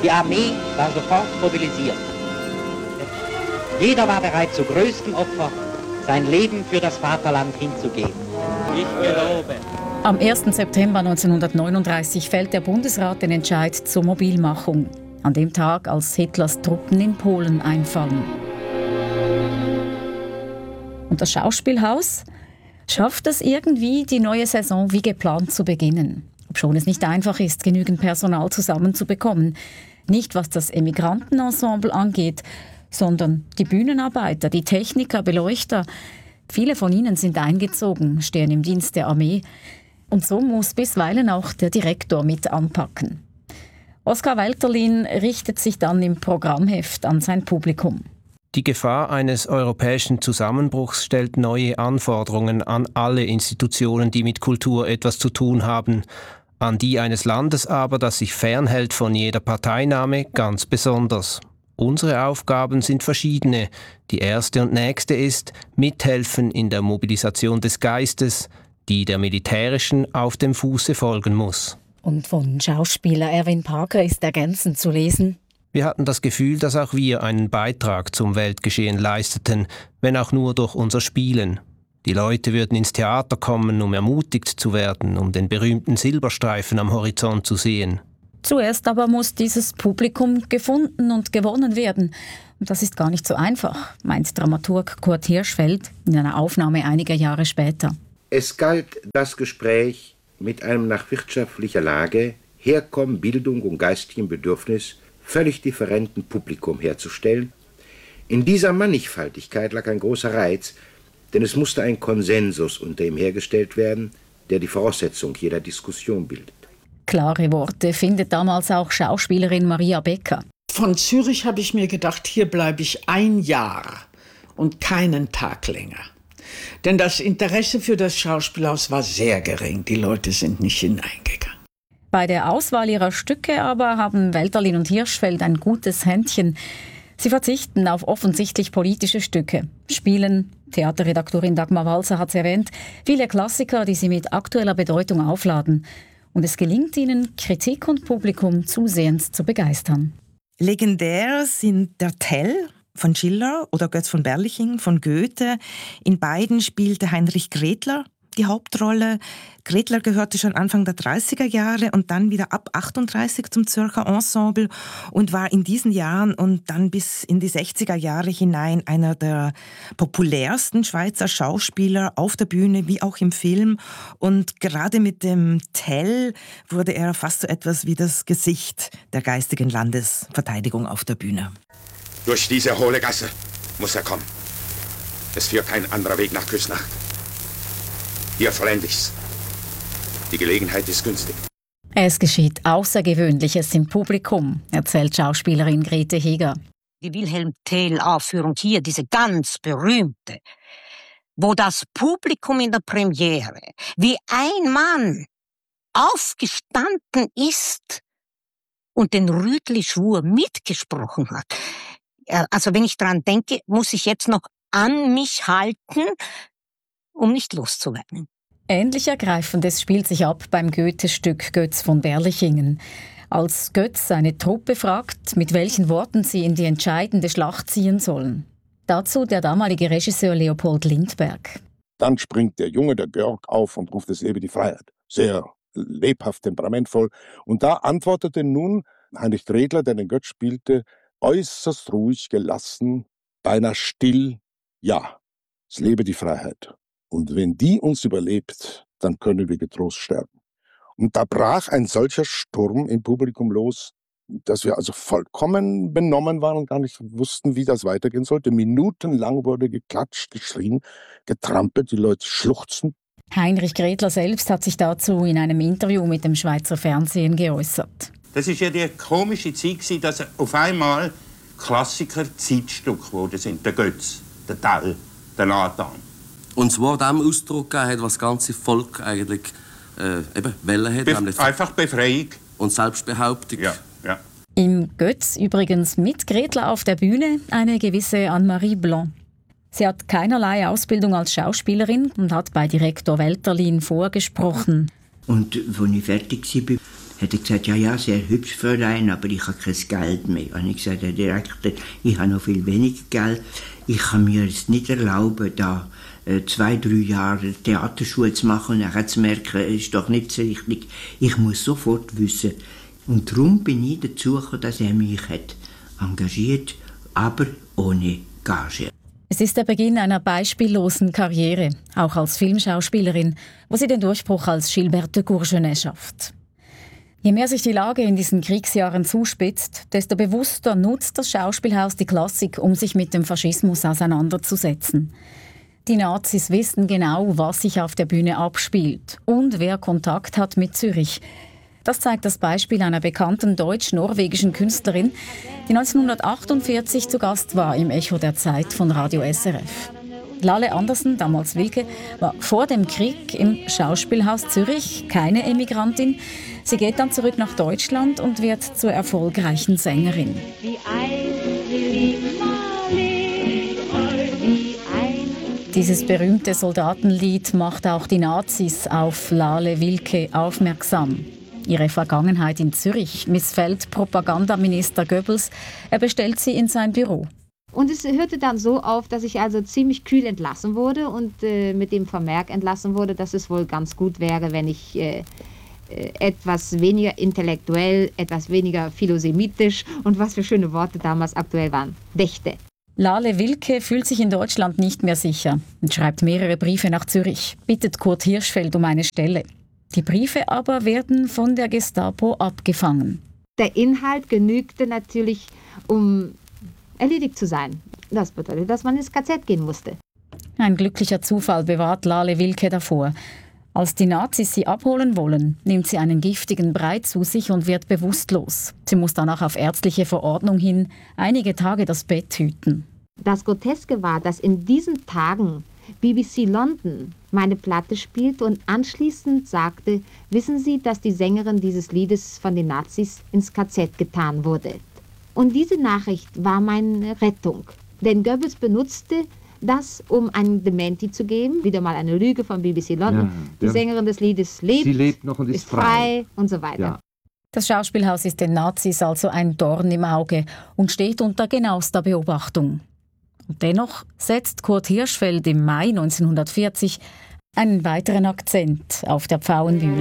Die Armee war sofort mobilisiert. Jeder war bereit, zu größtem Opfer sein Leben für das Vaterland hinzugeben. Ich gelobe. Am 1. September 1939 fällt der Bundesrat den Entscheid zur Mobilmachung. An dem Tag, als Hitlers Truppen in Polen einfallen. Und das Schauspielhaus schafft es irgendwie, die neue Saison wie geplant zu beginnen. Obschon es nicht einfach ist, genügend Personal zusammenzubekommen. Nicht was das Emigrantenensemble angeht, sondern die Bühnenarbeiter, die Techniker, Beleuchter. Viele von ihnen sind eingezogen, stehen im Dienst der Armee. Und so muss bisweilen auch der Direktor mit anpacken. Oskar Welterlin richtet sich dann im Programmheft an sein Publikum. Die Gefahr eines europäischen Zusammenbruchs stellt neue Anforderungen an alle Institutionen, die mit Kultur etwas zu tun haben. An die eines Landes aber, das sich fernhält von jeder Parteinahme, ganz besonders. Unsere Aufgaben sind verschiedene. Die erste und nächste ist, mithelfen in der Mobilisation des Geistes, die der militärischen auf dem Fuße folgen muss. Und von Schauspieler Erwin Parker ist ergänzend zu lesen: Wir hatten das Gefühl, dass auch wir einen Beitrag zum Weltgeschehen leisteten, wenn auch nur durch unser Spielen. Die Leute würden ins Theater kommen, um ermutigt zu werden, um den berühmten Silberstreifen am Horizont zu sehen. Zuerst aber muss dieses Publikum gefunden und gewonnen werden. Und das ist gar nicht so einfach, meint Dramaturg Kurt Hirschfeld in einer Aufnahme einiger Jahre später. Es galt das Gespräch mit einem nach wirtschaftlicher Lage, Herkommen, Bildung und geistigem Bedürfnis völlig differenten Publikum herzustellen. In dieser Mannigfaltigkeit lag ein großer Reiz, denn es musste ein Konsensus unter ihm hergestellt werden, der die Voraussetzung jeder Diskussion bildet. Klare Worte findet damals auch Schauspielerin Maria Becker. Von Zürich habe ich mir gedacht, hier bleibe ich 1 Jahr und keinen Tag länger. Denn das Interesse für das Schauspielhaus war sehr gering. Die Leute sind nicht hineingegangen. Bei der Auswahl ihrer Stücke aber haben Welterlin und Hirschfeld ein gutes Händchen. Sie verzichten auf offensichtlich politische Stücke, spielen, Theaterredaktorin Dagmar Walser hat es erwähnt, viele Klassiker, die sie mit aktueller Bedeutung aufladen. Und es gelingt ihnen, Kritik und Publikum zusehends zu begeistern. Legendär sind der Tell von Schiller oder Götz von Berlichingen von Goethe. In beiden spielte Heinrich Gretler die Hauptrolle. Gretler gehörte schon Anfang der 30er Jahre und dann wieder ab 38 zum Zürcher Ensemble und war in diesen Jahren und dann bis in die 60er Jahre hinein einer der populärsten Schweizer Schauspieler auf der Bühne wie auch im Film. Und gerade mit dem Tell wurde er fast so etwas wie das Gesicht der geistigen Landesverteidigung auf der Bühne. Durch diese hohle Gasse muss er kommen. Es führt kein anderer Weg nach Küsnacht. Hier vollende ich's. Die Gelegenheit ist günstig. Es geschieht Außergewöhnliches im Publikum, erzählt Schauspielerin Grete Heger. Die Wilhelm Tell-Aufführung hier, diese ganz berühmte, wo das Publikum in der Premiere wie ein Mann aufgestanden ist und den Rütli-Schwur mitgesprochen hat. Also wenn ich daran denke, muss ich jetzt noch an mich halten, um nicht loszuwerden. Ähnlich Ergreifendes spielt sich ab beim Goethe-Stück Götz von Berlichingen. Als Götz seine Truppe fragt, mit welchen Worten sie in die entscheidende Schlacht ziehen sollen. Dazu der damalige Regisseur Leopold Lindberg. Dann springt der Junge, der Georg, auf und ruft: Es lebe die Freiheit. Sehr lebhaft, temperamentvoll. Und da antwortete nun Heinrich Gretler, der den Götz spielte, äußerst ruhig, gelassen, beinahe still: Ja, es lebe die Freiheit. Und wenn die uns überlebt, dann können wir getrost sterben. Und da brach ein solcher Sturm im Publikum los, dass wir also vollkommen benommen waren und gar nicht wussten, wie das weitergehen sollte. Minutenlang wurde geklatscht, geschrien, getrampelt, die Leute schluchzten. Heinrich Gretler selbst hat sich dazu in einem Interview mit dem Schweizer Fernsehen geäußert. Das war ja die komische Zeit, dass auf einmal Klassiker Zeitstück geworden sind. Der Götz, der Tell, der Nathan. Und zwar dem Ausdruck gegeben hat, was das ganze Volk eigentlich wollen hat. Einfach Befreiung. Und Selbstbehauptung. Ja. Im Götz übrigens mit Gretler auf der Bühne eine gewisse Anne-Marie Blanc. Sie hat keinerlei Ausbildung als Schauspielerin und hat bei Direktor Welterlin vorgesprochen. Und als ich fertig war, hat er gesagt, ja, sehr hübsch, Fräulein, aber ich habe kein Geld mehr. Und ich gesagt, Herr Direktor, ich habe noch viel weniger Geld. Ich kann mir es nicht erlauben, da 2-3 Jahre Theaterschule zu machen und nachher zu merken, es ist doch nicht so richtig. Ich muss sofort wissen. Und darum bin ich dazu gekommen, dass er mich hat engagiert, aber ohne Gage. Es ist der Beginn einer beispiellosen Karriere, auch als Filmschauspielerin, wo sie den Durchbruch als Gilberte Courgenay schafft. Je mehr sich die Lage in diesen Kriegsjahren zuspitzt, desto bewusster nutzt das Schauspielhaus die Klassik, um sich mit dem Faschismus auseinanderzusetzen. Die Nazis wissen genau, was sich auf der Bühne abspielt und wer Kontakt hat mit Zürich. Das zeigt das Beispiel einer bekannten deutsch-norwegischen Künstlerin, die 1948 zu Gast war im Echo der Zeit von Radio SRF. Lale Andersen, damals Wilke, war vor dem Krieg im Schauspielhaus Zürich keine Emigrantin. Sie geht dann zurück nach Deutschland und wird zur erfolgreichen Sängerin. Dieses berühmte Soldatenlied macht auch die Nazis auf Lale Wilke aufmerksam. Ihre Vergangenheit in Zürich missfällt Propagandaminister Goebbels. Er bestellt sie in sein Büro. Und es hörte dann so auf, dass ich also ziemlich kühl entlassen wurde und mit dem Vermerk entlassen wurde, dass es wohl ganz gut wäre, wenn ich etwas weniger intellektuell, etwas weniger philosemitisch und was für schöne Worte damals aktuell waren, dächte. Lale Wilke fühlt sich in Deutschland nicht mehr sicher und schreibt mehrere Briefe nach Zürich, bittet Kurt Hirschfeld um eine Stelle. Die Briefe aber werden von der Gestapo abgefangen. Der Inhalt genügte natürlich, um erledigt zu sein. Das bedeutet, dass man ins KZ gehen musste. Ein glücklicher Zufall bewahrt Lale Wilke davor. Als die Nazis sie abholen wollen, nimmt sie einen giftigen Brei zu sich und wird bewusstlos. Sie muss danach auf ärztliche Verordnung hin einige Tage das Bett hüten. Das Groteske war, dass in diesen Tagen BBC London meine Platte spielte und anschließend sagte, wissen Sie, dass die Sängerin dieses Liedes von den Nazis ins KZ getan wurde. Und diese Nachricht war meine Rettung. Denn Goebbels benutzte das, um einen Dementi zu geben. Wieder mal eine Lüge von BBC London. Die Sängerin des Liedes lebt, sie lebt noch und ist frei und so weiter. Ja. Das Schauspielhaus ist den Nazis also ein Dorn im Auge und steht unter genauester Beobachtung. Und dennoch setzt Kurt Hirschfeld im Mai 1940 einen weiteren Akzent auf der Pfauenbühne.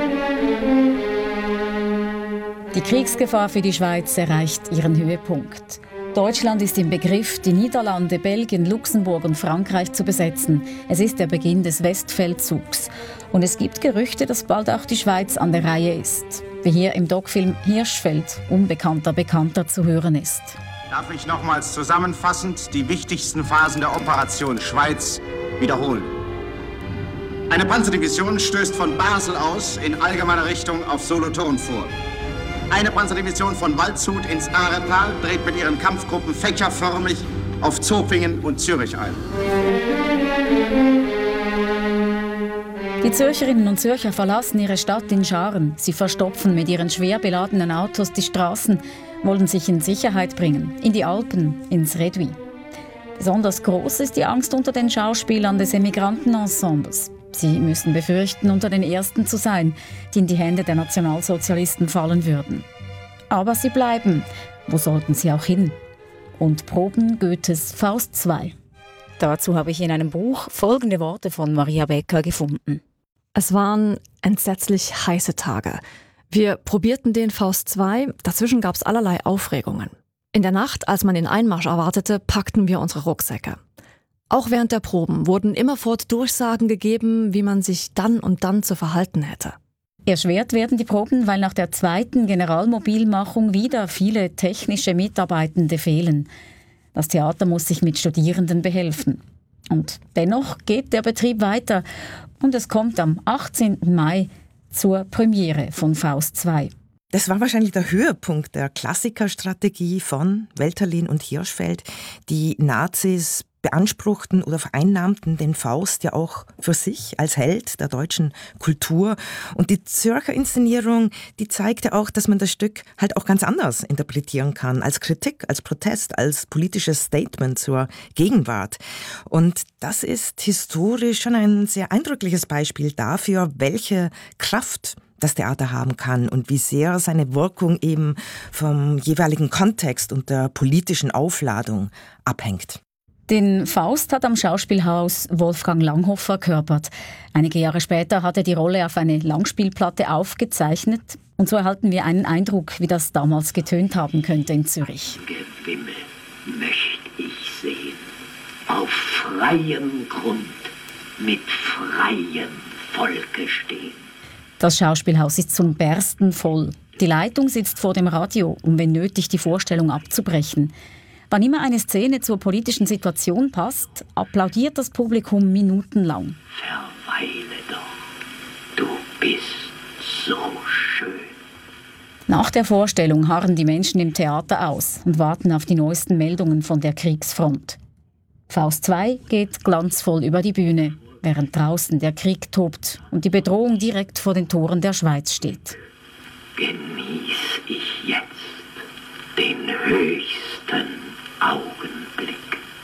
Die Kriegsgefahr für die Schweiz erreicht ihren Höhepunkt. Deutschland ist im Begriff, die Niederlande, Belgien, Luxemburg und Frankreich zu besetzen. Es ist der Beginn des Westfeldzugs. Und es gibt Gerüchte, dass bald auch die Schweiz an der Reihe ist. Wie hier im Doc-Film Hirschfeld, Unbekannter Bekannter, zu hören ist. Darf ich nochmals zusammenfassend die wichtigsten Phasen der Operation Schweiz wiederholen. Eine Panzerdivision stößt von Basel aus in allgemeiner Richtung auf Solothurn vor. Eine Panzerdivision von Waldshut ins Aretal dreht mit ihren Kampfgruppen fächerförmig auf Zopfingen und Zürich ein. Die Zürcherinnen und Zürcher verlassen ihre Stadt in Scharen. Sie verstopfen mit ihren schwer beladenen Autos die Straßen, wollen sich in Sicherheit bringen, in die Alpen, ins Redui. Besonders groß ist die Angst unter den Schauspielern des Emigrantenensembles. Sie müssen befürchten, unter den Ersten zu sein, die in die Hände der Nationalsozialisten fallen würden. Aber sie bleiben. Wo sollten sie auch hin? Und proben Goethes Faust II. Dazu habe ich in einem Buch folgende Worte von Maria Becker gefunden. Es waren entsetzlich heiße Tage. Wir probierten den Faust II, dazwischen gab es allerlei Aufregungen. In der Nacht, als man den Einmarsch erwartete, packten wir unsere Rucksäcke. Auch während der Proben wurden immerfort Durchsagen gegeben, wie man sich dann und dann zu verhalten hätte. Erschwert werden die Proben, weil nach der zweiten Generalmobilmachung wieder viele technische Mitarbeitende fehlen. Das Theater muss sich mit Studierenden behelfen. Und dennoch geht der Betrieb weiter und es kommt am 18. Mai zur Premiere von Faust II. Das war wahrscheinlich der Höhepunkt der Klassikerstrategie von Welterlin und Hirschfeld. Die Nazis beanspruchten oder vereinnahmten den Faust ja auch für sich als Held der deutschen Kultur. Und die Zürcher Inszenierung, die zeigte auch, dass man das Stück halt auch ganz anders interpretieren kann, als Kritik, als Protest, als politisches Statement zur Gegenwart. Und das ist historisch schon ein sehr eindrückliches Beispiel dafür, welche Kraft das Theater haben kann und wie sehr seine Wirkung eben vom jeweiligen Kontext und der politischen Aufladung abhängt. Den Faust hat am Schauspielhaus Wolfgang Langhoff verkörpert. Einige Jahre später hat er die Rolle auf eine Langspielplatte aufgezeichnet. Und so erhalten wir einen Eindruck, wie das damals getönt haben könnte in Zürich. Gewimmel möchte ich sehen, auf freiem Grund, mit freiem Volke stehen. Das Schauspielhaus ist zum Bersten voll. Die Leitung sitzt vor dem Radio, um wenn nötig die Vorstellung abzubrechen. Wann immer eine Szene zur politischen Situation passt, applaudiert das Publikum minutenlang. Verweile doch, du bist so schön. Nach der Vorstellung harren die Menschen im Theater aus und warten auf die neuesten Meldungen von der Kriegsfront. Faust 2 geht glanzvoll über die Bühne, während draußen der Krieg tobt und die Bedrohung direkt vor den Toren der Schweiz steht. Genieß ich jetzt den höchsten Augenblick.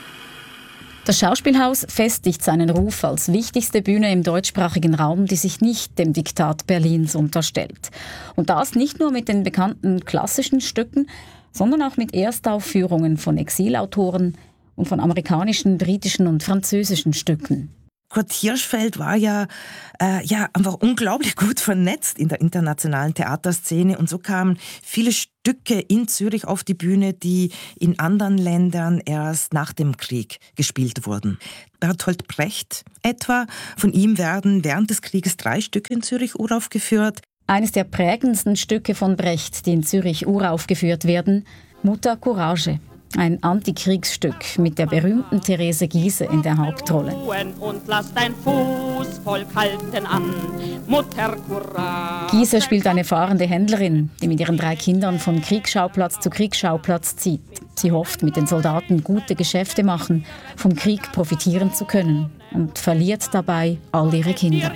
Das Schauspielhaus festigt seinen Ruf als wichtigste Bühne im deutschsprachigen Raum, die sich nicht dem Diktat Berlins unterstellt. Und das nicht nur mit den bekannten klassischen Stücken, sondern auch mit Erstaufführungen von Exilautoren und von amerikanischen, britischen und französischen Stücken. Kurt Hirschfeld war ja einfach unglaublich gut vernetzt in der internationalen Theaterszene und so kamen viele Stücke in Zürich auf die Bühne, die in anderen Ländern erst nach dem Krieg gespielt wurden. Bertolt Brecht etwa, von ihm werden während des Krieges 3 Stücke in Zürich uraufgeführt. Eines der prägendsten Stücke von Brecht, die in Zürich uraufgeführt werden, Mutter Courage. Ein Antikriegsstück mit der berühmten Therese Giehse in der Hauptrolle. Und lass dein Fußvolk halten an, Mutter Courage. Giehse spielt eine fahrende Händlerin, die mit ihren 3 Kindern von Kriegsschauplatz zu Kriegsschauplatz zieht. Sie hofft, mit den Soldaten gute Geschäfte machen, vom Krieg profitieren zu können und verliert dabei all ihre Kinder.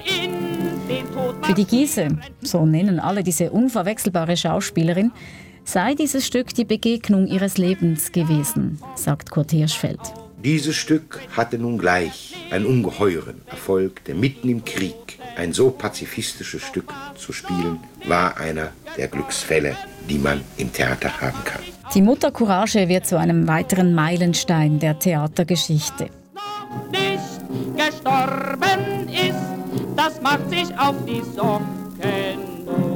Für die Giehse, so nennen alle diese unverwechselbare Schauspielerin, sei dieses Stück die Begegnung ihres Lebens gewesen, sagt Kurt Hirschfeld. Dieses Stück hatte nun gleich einen ungeheuren Erfolg, denn mitten im Krieg ein so pazifistisches Stück zu spielen, war einer der Glücksfälle, die man im Theater haben kann. Die Mutter Courage wird zu einem weiteren Meilenstein der Theatergeschichte. Nicht gestorben ist, das macht sich auf die Socken.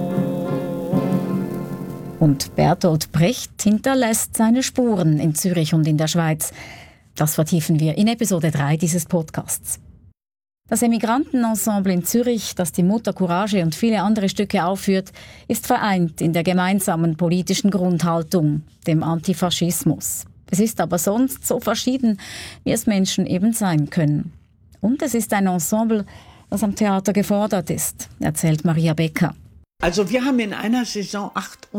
Und Bertolt Brecht hinterlässt seine Spuren in Zürich und in der Schweiz. Das vertiefen wir in Episode 3 dieses Podcasts. Das Emigrantenensemble in Zürich, das die Mutter Courage und viele andere Stücke aufführt, ist vereint in der gemeinsamen politischen Grundhaltung, dem Antifaschismus. Es ist aber sonst so verschieden, wie es Menschen eben sein können. Und es ist ein Ensemble, das am Theater gefordert ist, erzählt Maria Becker. Also wir haben in einer Saison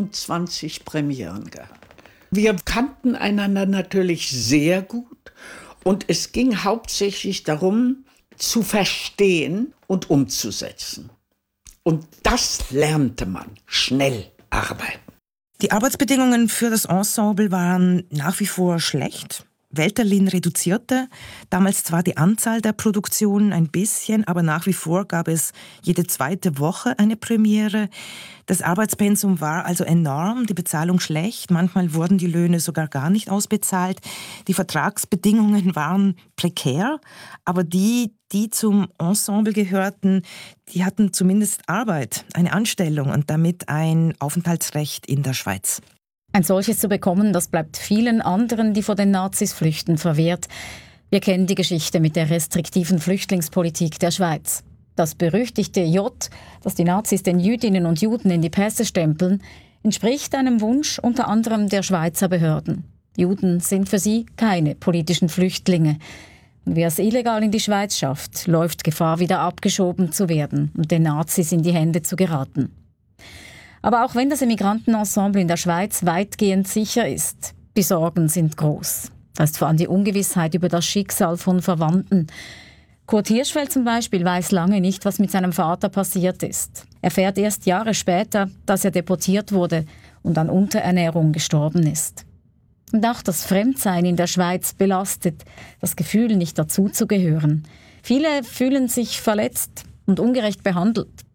28 Premieren gehabt. Wir kannten einander natürlich sehr gut und es ging hauptsächlich darum, zu verstehen und umzusetzen. Und das lernte man, schnell arbeiten. Die Arbeitsbedingungen für das Ensemble waren nach wie vor schlecht. Welterlin reduzierte damals zwar die Anzahl der Produktionen ein bisschen, aber nach wie vor gab es jede 2. Woche eine Premiere. Das Arbeitspensum war also enorm, die Bezahlung schlecht, manchmal wurden die Löhne sogar gar nicht ausbezahlt. Die Vertragsbedingungen waren prekär, aber die zum Ensemble gehörten, die hatten zumindest Arbeit, eine Anstellung und damit ein Aufenthaltsrecht in der Schweiz. Ein solches zu bekommen, das bleibt vielen anderen, die vor den Nazis flüchten, verwehrt. Wir kennen die Geschichte mit der restriktiven Flüchtlingspolitik der Schweiz. Das berüchtigte J, das die Nazis den Jüdinnen und Juden in die Pässe stempeln, entspricht einem Wunsch unter anderem der Schweizer Behörden. Juden sind für sie keine politischen Flüchtlinge. Und wer es illegal in die Schweiz schafft, läuft Gefahr, wieder abgeschoben zu werden und den Nazis in die Hände zu geraten. Aber auch wenn das Emigrantenensemble in der Schweiz weitgehend sicher ist, die Sorgen sind groß. Da ist vor allem die Ungewissheit über das Schicksal von Verwandten. Kurt Hirschfeld zum Beispiel weiß lange nicht, was mit seinem Vater passiert ist. Er erfährt erst Jahre später, dass er deportiert wurde und an Unterernährung gestorben ist. Und auch das Fremdsein in der Schweiz belastet, das Gefühl, nicht dazuzugehören. Viele fühlen sich verletzt und ungerecht behandelt.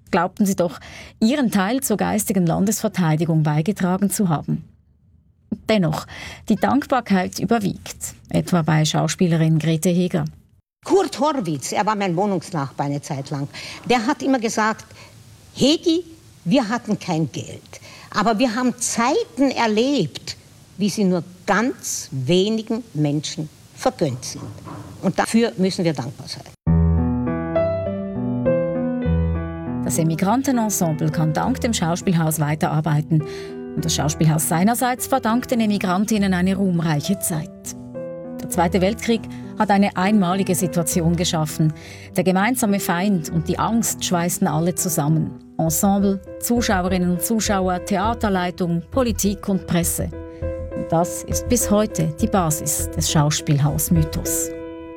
glaubten sie doch, ihren Teil zur geistigen Landesverteidigung beigetragen zu haben. Dennoch, die Dankbarkeit überwiegt, etwa bei Schauspielerin Grete Heger. Kurt Horwitz, er war mein Wohnungsnachbar eine Zeit lang, der hat immer gesagt, Hegi, wir hatten kein Geld, aber wir haben Zeiten erlebt, wie sie nur ganz wenigen Menschen vergönnt sind. Und dafür müssen wir dankbar sein. Das Emigrantenensemble kann dank dem Schauspielhaus weiterarbeiten. Und das Schauspielhaus seinerseits verdankt den Emigrantinnen eine ruhmreiche Zeit. Der Zweite Weltkrieg hat eine einmalige Situation geschaffen. Der gemeinsame Feind und die Angst schweißten alle zusammen. Ensemble, Zuschauerinnen und Zuschauer, Theaterleitung, Politik und Presse. Und das ist bis heute die Basis des Schauspielhaus-Mythos.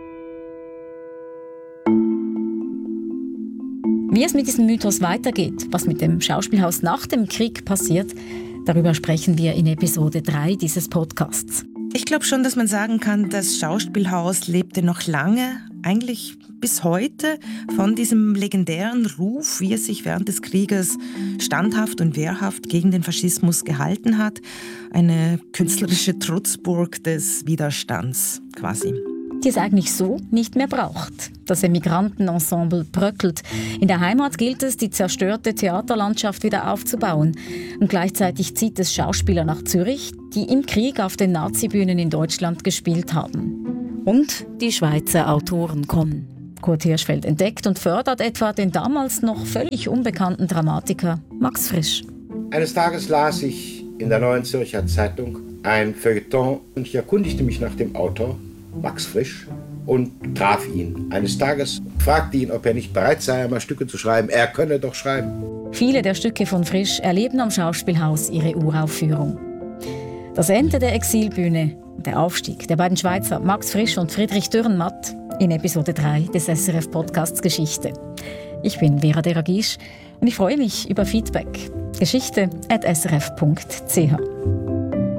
Wie es mit diesem Mythos weitergeht, was mit dem Schauspielhaus nach dem Krieg passiert, darüber sprechen wir in Episode 3 dieses Podcasts. Ich glaube schon, dass man sagen kann, das Schauspielhaus lebte noch lange, eigentlich bis heute, von diesem legendären Ruf, wie es sich während des Krieges standhaft und wehrhaft gegen den Faschismus gehalten hat. Eine künstlerische Trutzburg des Widerstands quasi. Die es eigentlich so nicht mehr braucht. Das Emigrantenensemble bröckelt. In der Heimat gilt es, die zerstörte Theaterlandschaft wieder aufzubauen. Und gleichzeitig zieht es Schauspieler nach Zürich, die im Krieg auf den Nazibühnen in Deutschland gespielt haben. Und die Schweizer Autoren kommen. Kurt Hirschfeld entdeckt und fördert etwa den damals noch völlig unbekannten Dramatiker Max Frisch. Eines Tages las ich in der Neuen Zürcher Zeitung ein Feuilleton und ich erkundigte mich nach dem Autor Max Frisch und traf ihn. Eines Tages fragte ihn, ob er nicht bereit sei, einmal Stücke zu schreiben. Er könne doch schreiben. Viele der Stücke von Frisch erleben am Schauspielhaus ihre Uraufführung. Das Ende der Exilbühne, der Aufstieg der beiden Schweizer Max Frisch und Friedrich Dürrenmatt in Episode 3 des SRF-Podcasts Geschichte. Ich bin Vera Deragisch und ich freue mich über Feedback. Geschichte@srf.ch